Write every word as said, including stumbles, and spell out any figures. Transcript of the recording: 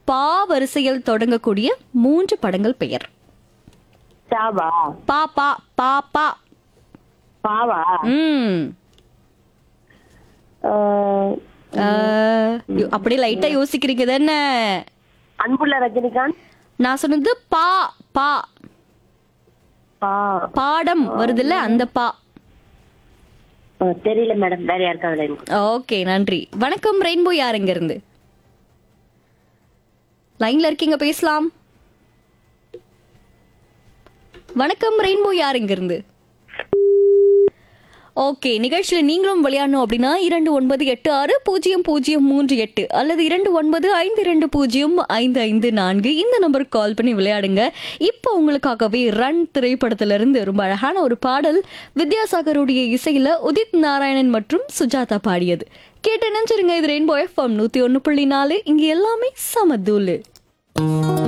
பா வரிசையில் தொடங்கக்கூடிய மூன்று படங்கள் பெயர். சாவா பா பா பா பா. பாவா ம் அஹ், அஹ், யோ- அப்படியே லைட்டா யோசிக்கிறீங்க தானே? அன்புள்ள ரஜினிகாந்த் நான் சொன்னது பா பா. பா பாடம் வருதுல்ல அந்த பா. அஹ், தெரியல மேடம், வேற யாருக்காவது எனக்கு. ஓகே, நன்றி. வணக்கம் ரெயின்போ, யார் எங்க இருந்து? லைன்ல இருக்கீங்க, பேசலாம். வணக்கம் ரெயின்போ, யார் எங்க இருந்து? ஓகே, நிகழ்ச்சியில நீங்களும் விளையாடணும் அப்படின்னா இரண்டு ஒன்பது எட்டு ஆறு பூஜ்ஜியம் பூஜ்ஜியம் மூன்று எட்டு அல்லது இரண்டு ஒன்பது ஐந்து இரண்டு பூஜ்ஜியம் ஐந்து ஐந்து நான்கு இந்த நம்பருக்கு கால் பண்ணி விளையாடுங்க. இப்போ உங்களுக்காகவே ரன் திரைப்படத்திலிருந்து ரொம்ப அழகான ஒரு பாடல் வித்யாசாகருடைய இசையில உதித் நாராயணன் மற்றும் சுஜாதா பாடியது. கேட்டு நினைச்சிருங்க. இது ரெயின்போ எஃப்எம் நூத்தி ஒன்னு புள்ளி நாலு. இங்க எல்லாமே சமதூலு.